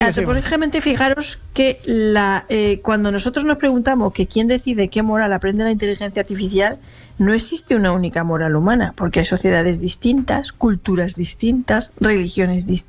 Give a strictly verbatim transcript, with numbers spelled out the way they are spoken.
Antropológicamente, fijaros que la, eh, cuando nosotros nos preguntamos que quién decide qué moral aprende la inteligencia artificial, no existe una única moral humana, porque hay sociedades distintas, culturas distintas, religiones distintas.